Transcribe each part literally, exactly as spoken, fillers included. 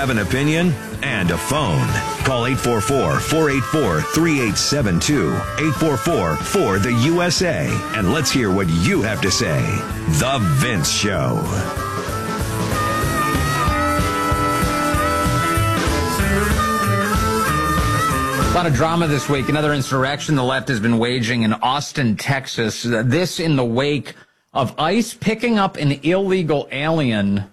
have an opinion and a phone. Call eight four four, four eight four, three eight seven two, eight four four, four the U S A, and let's hear what you have to say. The Vince Show. A lot of drama this week. Another insurrection the left has been waging in Austin, Texas. This in the wake of ICE picking up an illegal alien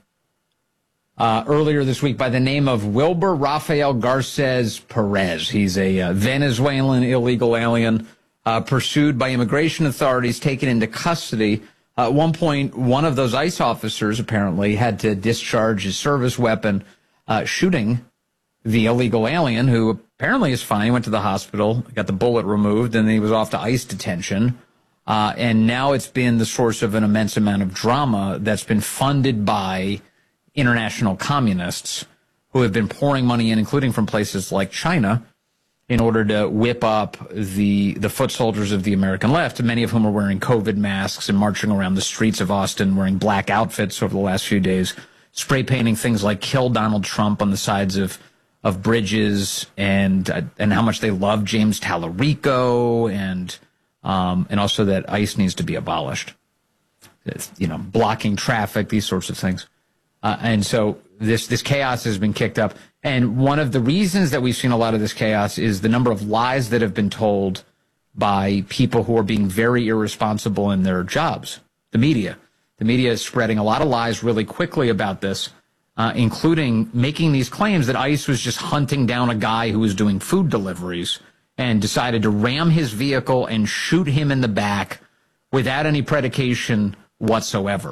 uh, earlier this week by the name of Wilber Rafael Garces Perez. He's a uh, Venezuelan illegal alien uh, pursued by immigration authorities, taken into custody. Uh, at one point, one of those ICE officers apparently had to discharge his service weapon, uh, shooting the illegal alien, who apparently is fine. He went to the hospital, got the bullet removed, and then he was off to ICE detention. Uh, and now it's been the source of an immense amount of drama that's been funded by international communists who have been pouring money in, including from places like China, in order to whip up the the foot soldiers of the American left, many of whom are wearing COVID masks and marching around the streets of Austin wearing black outfits over the last few days, spray painting things like "Kill Donald Trump" on the sides of of bridges, and uh, and how much they love James Tallarico, and um, and also that ICE needs to be abolished. It's, you know, blocking traffic, these sorts of things. Uh, and so this this chaos has been kicked up. And one of the reasons that we've seen a lot of this chaos is the number of lies that have been told by people who are being very irresponsible in their jobs. The media. The media is spreading a lot of lies really quickly about this. Uh, including making these claims that ICE was just hunting down a guy who was doing food deliveries and decided to ram his vehicle and shoot him in the back without any predication whatsoever.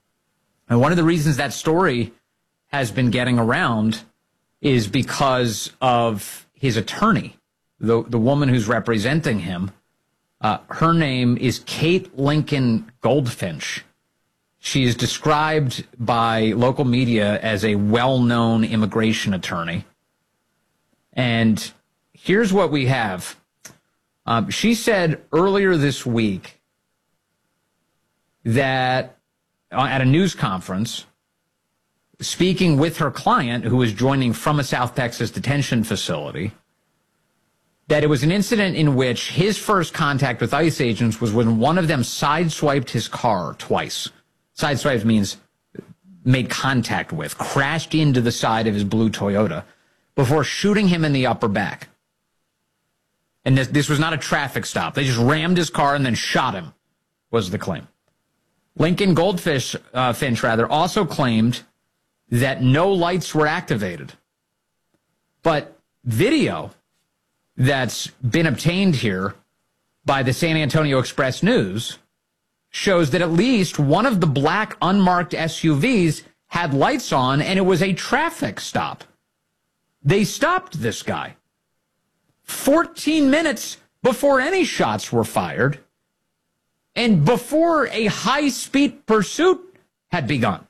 And one of the reasons that story has been getting around is because of his attorney, the, the woman who's representing him. Uh, her name is Kate Lincoln Goldfinch. She is described by local media as a well-known immigration attorney. And here's what we have. Um, she said earlier this week that uh, at a news conference, speaking with her client, who was joining from a South Texas detention facility, that it was an incident in which his first contact with ICE agents was when one of them sideswiped his car twice. Sideswiped means made contact with, crashed into the side of his blue Toyota before shooting him in the upper back. And this, this was not a traffic stop. They just rammed his car and then shot him, was the claim. Lincoln Goldfish, uh, Finch, rather, also claimed that no lights were activated. But video that's been obtained here by the San Antonio Express News shows that at least one of the black unmarked S U Vs had lights on, and it was a traffic stop. They stopped this guy fourteen minutes before any shots were fired and before a high-speed pursuit had begun.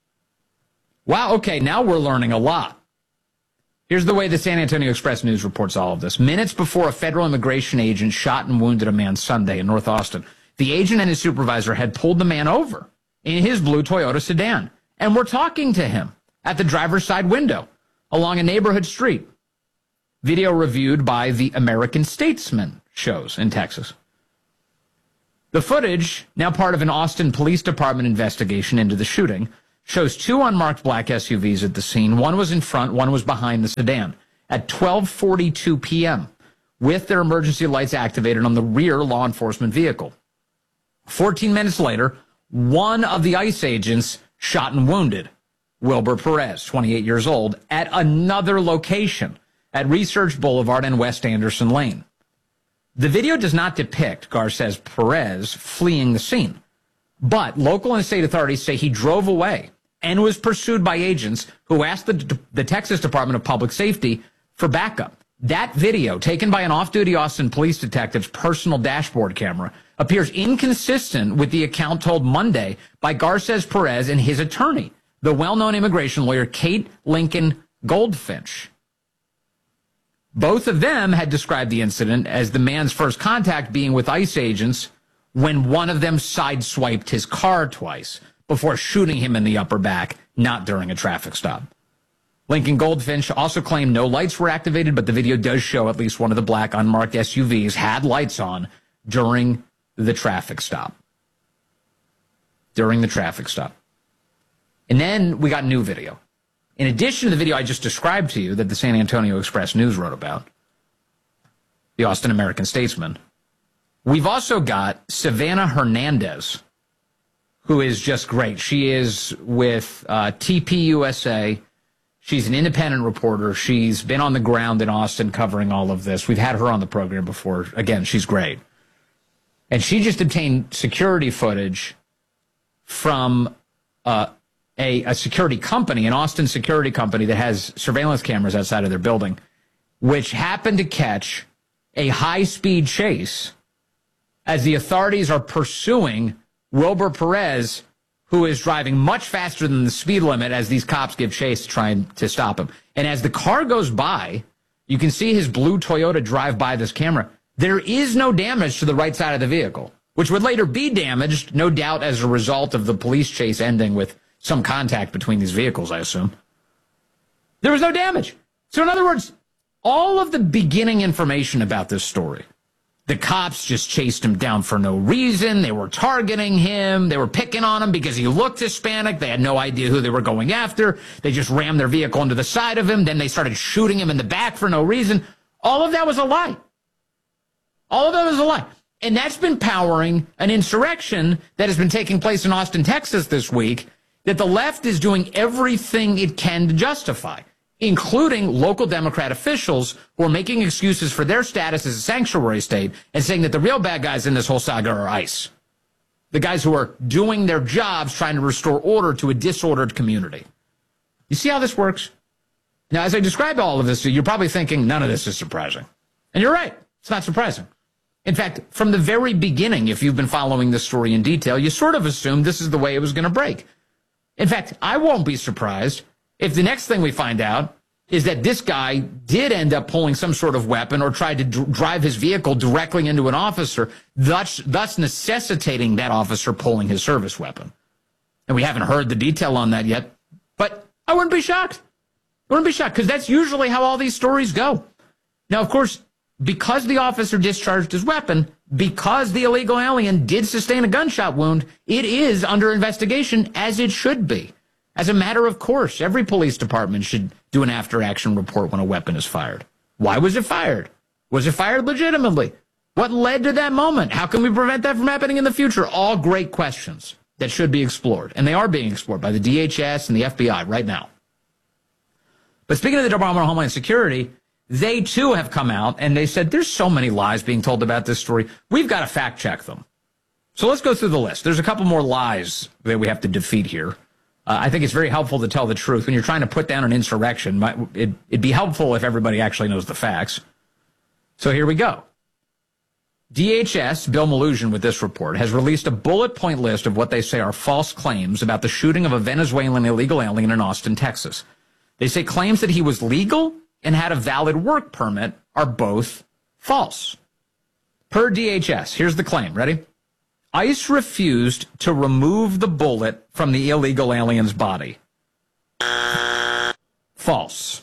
Wow, okay, now we're learning a lot. Here's the way the San Antonio Express News reports all of this. Minutes before a federal immigration agent shot and wounded a man Sunday in North Austin, the agent and his supervisor had pulled the man over in his blue Toyota sedan and were talking to him at the driver's side window along a neighborhood street. Video reviewed by the American Statesman shows in Texas. The footage, now part of an Austin Police Department investigation into the shooting, shows two unmarked black S U Vs at the scene. One was in front, one was behind the sedan at twelve forty-two p.m. with their emergency lights activated on the rear law enforcement vehicle. fourteen minutes later, one of the ICE agents shot and wounded Wilber Perez, twenty-eight years old, at another location at Research Boulevard and West Anderson Lane. The video does not depict Garces Perez fleeing the scene, but local and state authorities say he drove away and was pursued by agents who asked the, the Texas Department of Public Safety for backup. That video, taken by an off-duty Austin police detective's personal dashboard camera, appears inconsistent with the account told Monday by Garces Perez and his attorney, the well-known immigration lawyer Kate Lincoln Goldfinch. Both of them had described the incident as the man's first contact being with ICE agents when one of them sideswiped his car twice before shooting him in the upper back, not during a traffic stop. Lincoln Goldfinch also claimed no lights were activated, but the video does show at least one of the black unmarked S U Vs had lights on during the traffic stop. During the traffic stop. And then we got new video. In addition to the video I just described to you that the San Antonio Express News wrote about, the Austin American-Statesman, we've also got Savannah Hernandez, who is just great. She is with uh, T P U S A. She's an independent reporter. She's been on the ground in Austin covering all of this. We've had her on the program before. Again, she's great. And she just obtained security footage from uh, a, a security company, an Austin security company that has surveillance cameras outside of their building, which happened to catch a high-speed chase as the authorities are pursuing Wilbur Perez, who is driving much faster than the speed limit as these cops give chase trying to stop him. And as the car goes by, you can see his blue Toyota drive by this camera. There is no damage to the right side of the vehicle, which would later be damaged, no doubt, as a result of the police chase ending with some contact between these vehicles, I assume. There was no damage. So in other words, all of the beginning information about this story, the cops just chased him down for no reason. They were targeting him. They were picking on him because he looked Hispanic. They had no idea who they were going after. They just rammed their vehicle into the side of him. Then they started shooting him in the back for no reason. All of that was a lie. All of that was a lie. And that's been powering an insurrection that has been taking place in Austin, Texas this week, that the left is doing everything it can to justify, including local Democrat officials who are making excuses for their status as a sanctuary state and saying that the real bad guys in this whole saga are ICE. The guys who are doing their jobs trying to restore order to a disordered community. You see how this works? Now, as I describe all of this, you're probably thinking none of this is surprising. And you're right. It's not surprising. In fact, from the very beginning, if you've been following this story in detail, you sort of assumed this is the way it was going to break. In fact, I won't be surprised if the next thing we find out is that this guy did end up pulling some sort of weapon or tried to dr- drive his vehicle directly into an officer, thus, thus necessitating that officer pulling his service weapon. And we haven't heard the detail on that yet, but I wouldn't be shocked. I wouldn't be shocked because that's usually how all these stories go. Now, of course, because the officer discharged his weapon, because the illegal alien did sustain a gunshot wound, it is under investigation, as it should be. As a matter of course, every police department should do an after-action report when a weapon is fired. Why was it fired? Was it fired legitimately? What led to that moment? How can we prevent that from happening in the future? All great questions that should be explored, and they are being explored by the D H S and the F B I right now. But speaking of the Department of Homeland Security, they too have come out and they said there's so many lies being told about this story. We've got to fact check them. So let's go through the list. There's a couple more lies that we have to defeat here. Uh, I think it's very helpful to tell the truth. When you're trying to put down an insurrection, it, it'd be helpful if everybody actually knows the facts. So here we go. D H S, Bill Maluzhin with this report, has released a bullet point list of what they say are false claims about the shooting of a Venezuelan illegal alien in Austin, Texas. They say claims that he was legal and had a valid work permit are both false. Per D H S, here's the claim. Ready? ICE refused to remove the bullet from the illegal alien's body. False.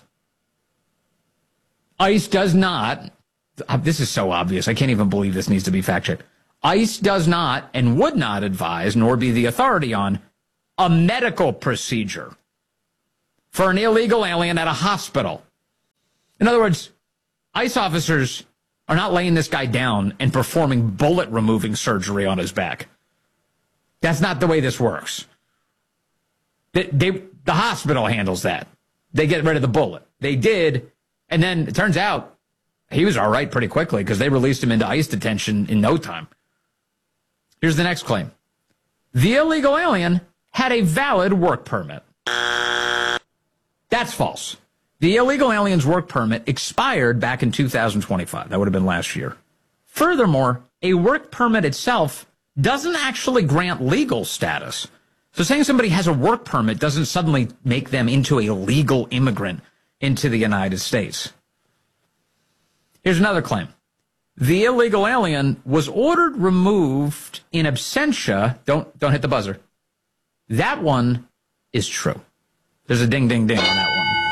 ICE does not, this is so obvious, I can't even believe this needs to be fact-checked. ICE does not and would not advise, nor be the authority on, a medical procedure for an illegal alien at a hospital. In other words, ICE officers are not laying this guy down and performing bullet-removing surgery on his back. That's not the way this works. They, they, the hospital handles that. They get rid of the bullet. They did, and then it turns out he was all right pretty quickly because they released him into ICE detention in no time. Here's the next claim. The illegal alien had a valid work permit. That's false. The illegal alien's work permit expired back in two thousand twenty-five. That would have been last year. Furthermore, a work permit itself doesn't actually grant legal status. So saying somebody has a work permit doesn't suddenly make them into a legal immigrant into the United States. Here's another claim. The illegal alien was ordered removed in absentia. Don't, don't hit the buzzer. That one is true. There's a ding, ding, ding on that one.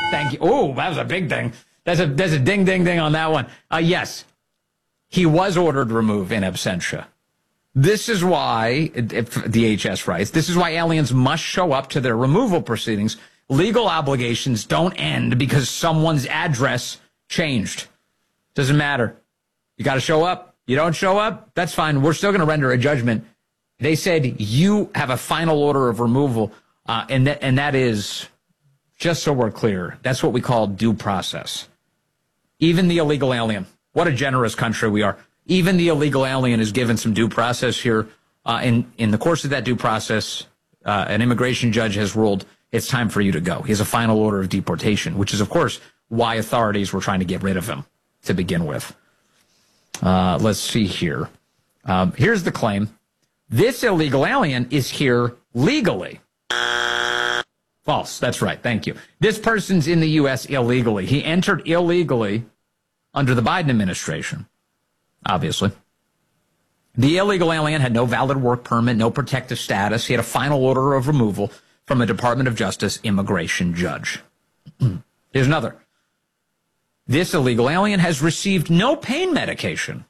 Thank you. Oh, that was a big thing. That's a, that's a ding, ding, ding on that one. Uh, yes, he was ordered removed in absentia. This is why, if D H S writes, this is why aliens must show up to their removal proceedings. Legal obligations don't end because someone's address changed. Doesn't matter. You got to show up. You don't show up, that's fine. We're still going to render a judgment. They said you have a final order of removal, uh, and, that, and that is, just so we're clear, that's what we call due process. Even the illegal alien, what a generous country we are. Even the illegal alien is given some due process here. Uh, in, in the course of that due process, uh, an immigration judge has ruled it's time for you to go. He has a final order of deportation, which is, of course, why authorities were trying to get rid of him to begin with. Uh, let's see here. Um, here's the claim. This illegal alien is here legally. False. That's right. Thank you. This person's in the U S illegally. He entered illegally under the Biden administration, obviously. The illegal alien had no valid work permit, no protective status. He had a final order of removal from a Department of Justice immigration judge. Here's another. This illegal alien has received no pain medication.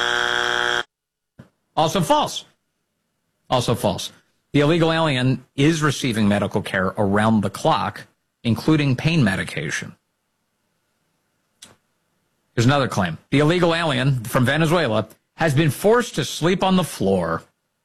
Also false. Also false. The illegal alien is receiving medical care around the clock, including pain medication. Here's another claim. The illegal alien from Venezuela has been forced to sleep on the floor.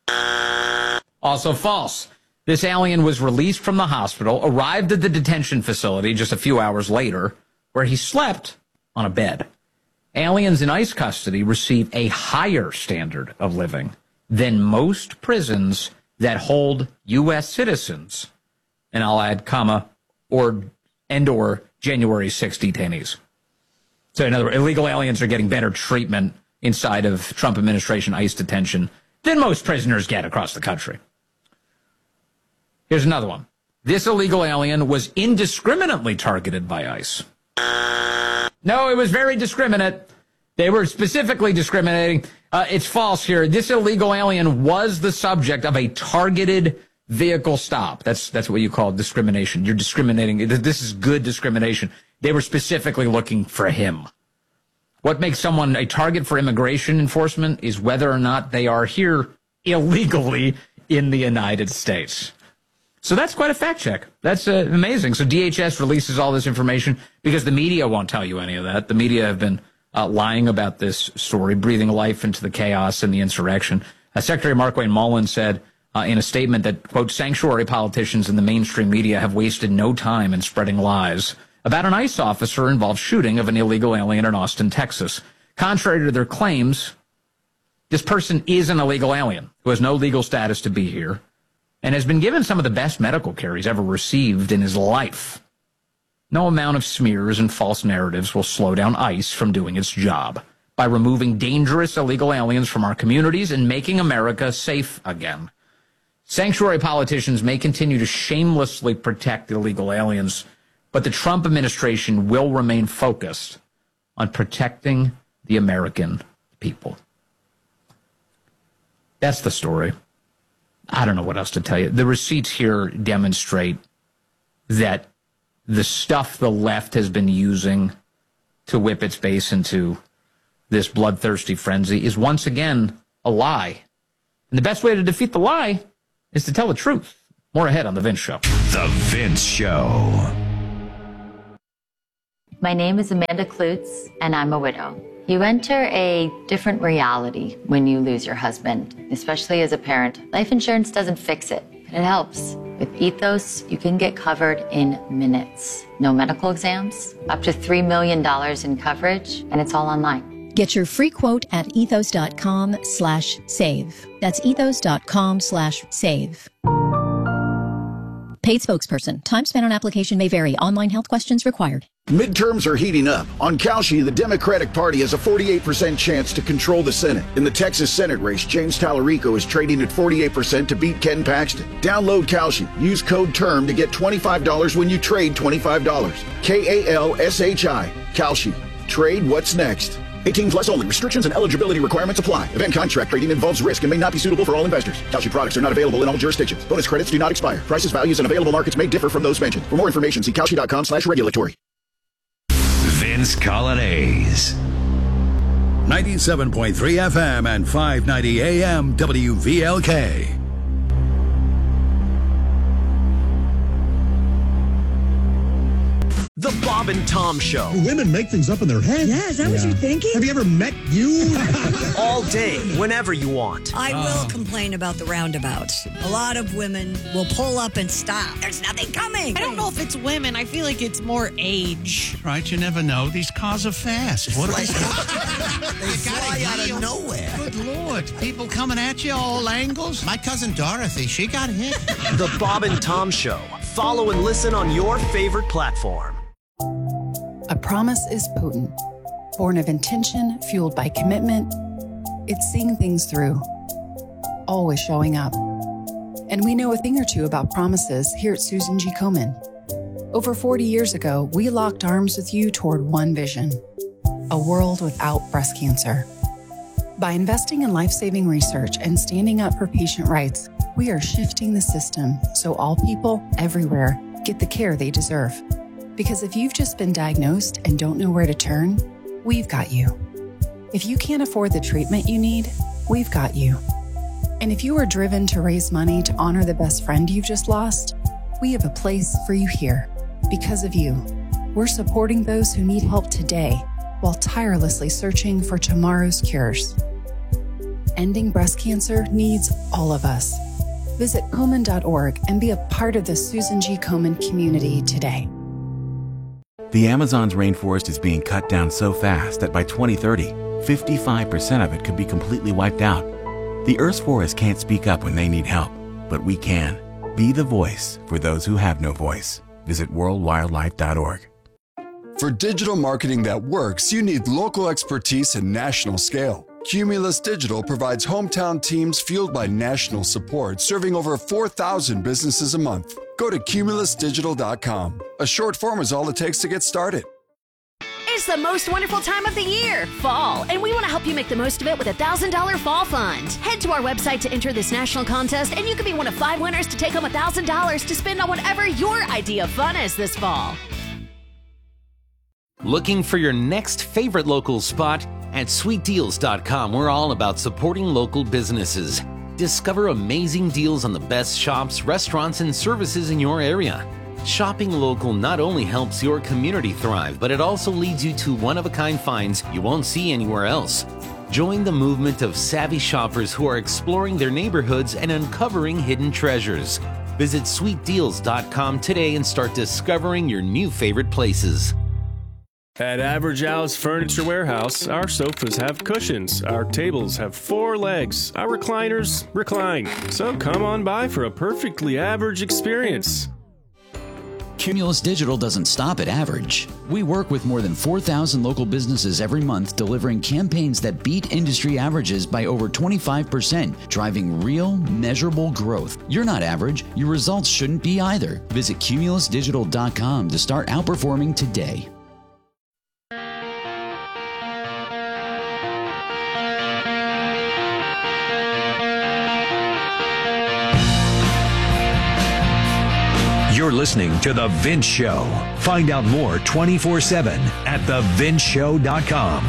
Also false. This alien was released from the hospital, arrived at the detention facility just a few hours later, where he slept on a bed. Aliens in ICE custody receive a higher standard of living than most prisons that hold U S citizens, and I'll add comma, or and or January sixth detainees. So in other words, illegal aliens are getting better treatment inside of Trump administration ICE detention than most prisoners get across the country. Here's another one. This illegal alien was indiscriminately targeted by ICE. No, it was very discriminate. They were specifically discriminating. Uh, it's false here. This illegal alien was the subject of a targeted vehicle stop. That's that's what you call discrimination. You're discriminating. This is good discrimination. They were specifically looking for him. What makes someone a target for immigration enforcement is whether or not they are here illegally in the United States. So that's quite a fact check. That's uh, amazing. So D H S releases all this information because the media won't tell you any of that. The media have been uh, lying about this story, breathing life into the chaos and the insurrection. Uh, Secretary Markwayne Mullin said uh, in a statement that, quote, sanctuary politicians in the mainstream media have wasted no time in spreading lies about an ICE officer-involved shooting of an illegal alien in Austin, Texas. Contrary to their claims, this person is an illegal alien who has no legal status to be here and has been given some of the best medical care he's ever received in his life. No amount of smears and false narratives will slow down ICE from doing its job by removing dangerous illegal aliens from our communities and making America safe again. Sanctuary politicians may continue to shamelessly protect illegal aliens, but the Trump administration will remain focused on protecting the American people. That's the story. I don't know what else to tell you. The receipts here demonstrate that the stuff the left has been using to whip its base into this bloodthirsty frenzy is once again a lie. And the best way to defeat the lie is to tell the truth. More ahead on The Vince Show. The Vince Show. My name is Amanda Klutz, and I'm a widow. You enter a different reality when you lose your husband, especially as a parent. Life insurance doesn't fix it, but it helps. With Ethos, you can get covered in minutes. No medical exams, up to three million dollars in coverage, and it's all online. Get your free quote at ethos.com slash save. That's ethos.com slash save. Paid spokesperson. Time spent on application may vary. Online health questions required. Midterms are heating up. On Kalshi, the Democratic Party has a forty-eight percent chance to control the Senate. In the Texas Senate race, James Tallarico is trading at forty-eight percent to beat Ken Paxton. Download Kalshi. Use code TERM to get twenty-five dollars when you trade twenty-five dollars. K A L S H I. Kalshi. Trade what's next. eighteen plus only. Restrictions and eligibility requirements apply. Event contract trading involves risk and may not be suitable for all investors. Kalshi products are not available in all jurisdictions. Bonus credits do not expire. Prices, values, and available markets may differ from those mentioned. For more information, see Kalshi dot com slash regulatory. Vince Colonnese. ninety-seven point three F M and five ninety A M W V L K. The Bob and Tom Show. Women make things up in their head. Yeah, is that yeah. what you're thinking? Have you ever met you? All day, whenever you want. I will uh. complain about the roundabouts. A lot of women will pull up and stop. There's nothing coming. I don't know if it's women. I feel like it's more age. Right, you never know. These cars are fast. What they fly out of nowhere. Good Lord. People coming at you all angles. My cousin Dorothy, she got hit. The Bob and Tom Show. Follow and listen on your favorite platform. A promise is potent, born of intention, fueled by commitment. It's seeing things through, always showing up. And we know a thing or two about promises here at Susan G. Komen. Over forty years ago, we locked arms with you toward one vision, a world without breast cancer. By investing in life-saving research and standing up for patient rights, we are shifting the system so all people everywhere get the care they deserve. Because if you've just been diagnosed and don't know where to turn, we've got you. If you can't afford the treatment you need, we've got you. And if you are driven to raise money to honor the best friend you've just lost, we have a place for you here. Because of you, we're supporting those who need help today while tirelessly searching for tomorrow's cures. Ending breast cancer needs all of us. Visit Komen dot org and be a part of the Susan G. Komen community today. The Amazon's rainforest is being cut down so fast that by twenty thirty, fifty-five percent of it could be completely wiped out. The Earth's forests can't speak up when they need help, but we can. Be the voice for those who have no voice. Visit world wildlife dot org. For digital marketing that works, you need local expertise and national scale. Cumulus Digital provides hometown teams fueled by national support, serving over four thousand businesses a month. Go to cumulus digital dot com. A short form is all it takes to get started. It's the most wonderful time of the year, fall, and we want to help you make the most of it with a one thousand dollars fall fund. Head to our website to enter this national contest, and you could be one of five winners to take home one thousand dollars to spend on whatever your idea of fun is this fall. Looking for your next favorite local spot? At sweet deals dot com, we're all about supporting local businesses. Discover amazing deals on the best shops, restaurants, and services in your area. Shopping local not only helps your community thrive, but it also leads you to one-of-a-kind finds you won't see anywhere else. Join the movement of savvy shoppers who are exploring their neighborhoods and uncovering hidden treasures. Visit sweet deals dot com today and start discovering your new favorite places. At Average Al's Furniture Warehouse, our sofas have cushions, our tables have four legs, our recliners recline. So come on by for a perfectly average experience. Cumulus Digital doesn't stop at average. We work with more than four thousand local businesses every month, delivering campaigns that beat industry averages by over twenty-five percent, driving real, measurable growth. You're not average. Your results shouldn't be either. Visit cumulus digital dot com to start outperforming today. You're listening to The Vince Show. Find out more twenty-four seven at the vince show dot com.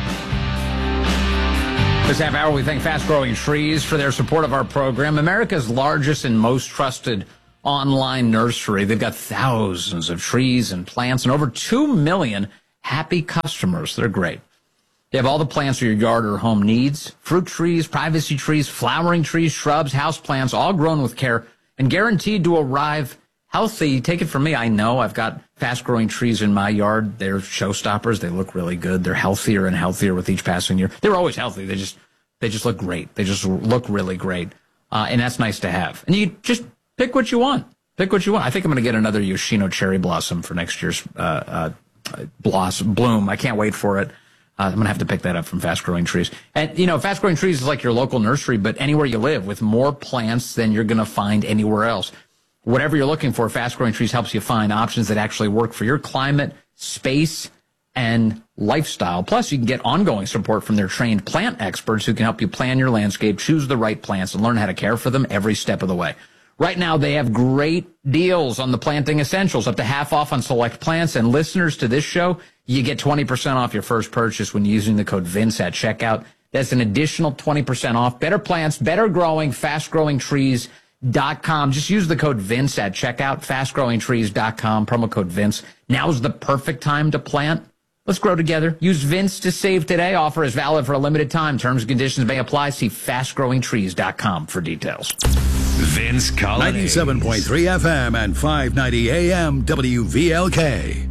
This half hour, we thank Fast Growing Trees for their support of our program. America's largest and most trusted online nursery. They've got thousands of trees and plants and over two million happy customers. They're great. They have all the plants your yard or home needs. Fruit trees, privacy trees, flowering trees, shrubs, house plants, all grown with care and guaranteed to arrive healthy. Take it from me. I know I've got fast-growing trees in my yard. They're showstoppers. They look really good. They're healthier and healthier with each passing year. They're always healthy. They just they just look great. They just look really great, uh, and that's nice to have. And you just pick what you want. Pick what you want. I think I'm going to get another Yoshino cherry blossom for next year's uh, uh, blossom bloom. I can't wait for it. Uh, I'm going to have to pick that up from Fast Growing Trees. And, you know, Fast Growing Trees is like your local nursery, but anywhere you live with more plants than you're going to find anywhere else. Whatever you're looking for, Fast Growing Trees helps you find options that actually work for your climate, space, and lifestyle. Plus, you can get ongoing support from their trained plant experts who can help you plan your landscape, choose the right plants, and learn how to care for them every step of the way. Right now, they have great deals on the planting essentials, up to half off on select plants. And listeners to this show, you get twenty percent off your first purchase when using the code Vince at checkout. That's an additional twenty percent off. Better plants, better growing, fast-growing trees dot com. Just use the code Vince at checkout, fast growing trees dot com, promo code Vince. Now's the perfect time to plant. Let's grow together. Use Vince to save today. Offer is valid for a limited time. Terms and conditions may apply. See fast growing trees dot com for details. Vince Collins. ninety-seven point three F M and five ninety A M W V L K.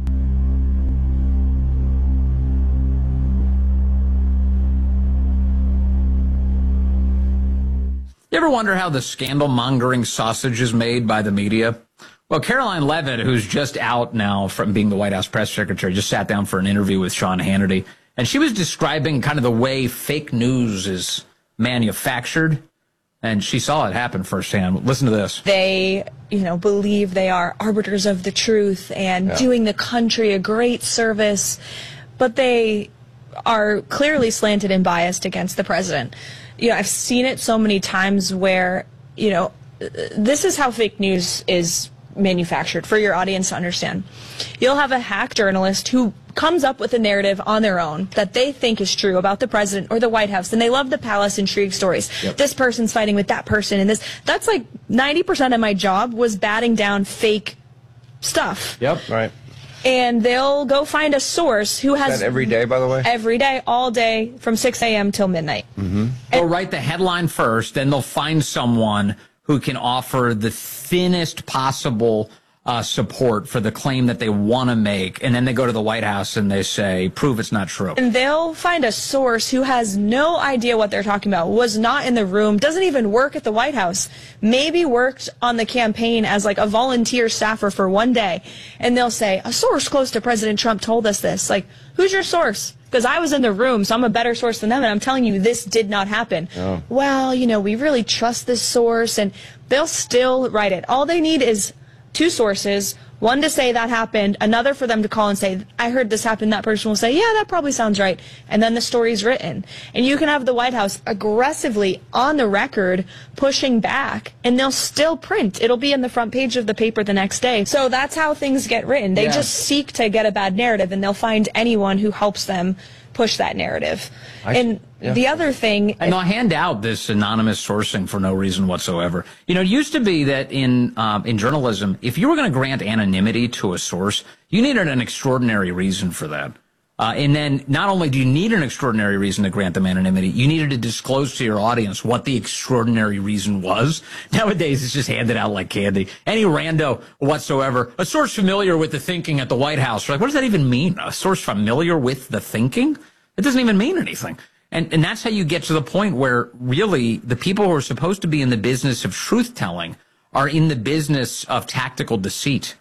You ever wonder how the scandal-mongering sausage is made by the media? Well, Caroline Leavitt, who's just out now from being the White House press secretary, just sat down for an interview with Sean Hannity, and she was describing kind of the way fake news is manufactured, and she saw it happen firsthand. Listen to this. They, you know, believe they are arbiters of the truth and Yeah. doing the country a great service, but they are clearly slanted and biased against the president. You know, I've seen it so many times where, you know, this is how fake news is manufactured for your audience to understand. You'll have a hack journalist who comes up with a narrative on their own that they think is true about the president or the White House, and they love the palace intrigue stories. Yep. This person's fighting with that person, and this. That's like ninety percent of my job was batting down fake stuff. Yep. Right. And they'll go find a source who has Is that every day, by the way? every day, all day, from six a m till midnight. Mm-hmm. They'll write the headline first, then they'll find someone who can offer the thinnest possible uh, support for the claim that they want to make, and then they go to the White House and they say, prove it's not true. And they'll find a source who has no idea what they're talking about, was not in the room, doesn't even work at the White House, maybe worked on the campaign as like a volunteer staffer for one day. And they'll say, a source close to President Trump told us this. Like, who's your source? Because I was in the room, so I'm a better source than them, and I'm telling you this did not happen. Oh. Well, you know, we really trust this source, and they'll still write it. All they need is two sources, one to say that happened, another for them to call and say, I heard this happen. That person will say, yeah, that probably sounds right. And then the story's written. And you can have the White House aggressively on the record pushing back, and they'll still print. It'll be in the front page of the paper the next day. So that's how things get written. They Yeah. just seek to get a bad narrative, and they'll find anyone who helps them push that narrative. I- and yeah. the other thing... And they'll hand out this anonymous sourcing for no reason whatsoever. You know, it used to be that in um, in journalism, if you were going to grant anonymity to a source, you needed an extraordinary reason for that. Uh, and then not only do you need an extraordinary reason to grant them anonymity, you needed to disclose to your audience what the extraordinary reason was. Nowadays, it's just handed out like candy. Any rando whatsoever, a source familiar with the thinking at the White House. You're like, what does that even mean? A source familiar with the thinking? It doesn't even mean anything. And and that's how you get to the point where really the people who are supposed to be in the business of truth-telling are in the business of tactical deceit.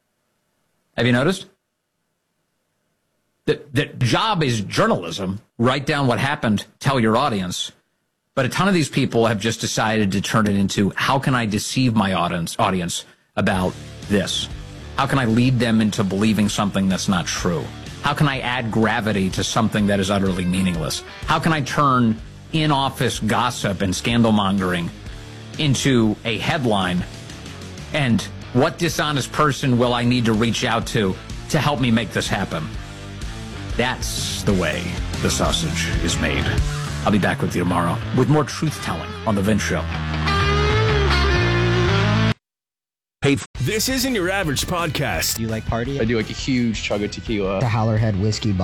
Have you noticed? The, the job is journalism. Write down what happened, tell your audience. But a ton of these people have just decided to turn it into, how can I deceive my audience, audience about this? How can I lead them into believing something that's not true? How can I add gravity to something that is utterly meaningless? How can I turn in-office gossip and scandal-mongering into a headline? And what dishonest person will I need to reach out to to help me make this happen? That's the way the sausage is made. I'll be back with you tomorrow with more truth-telling on The Vince Show. This isn't your average podcast. Do you like party? I do like a huge chug of tequila. The Howlerhead Whiskey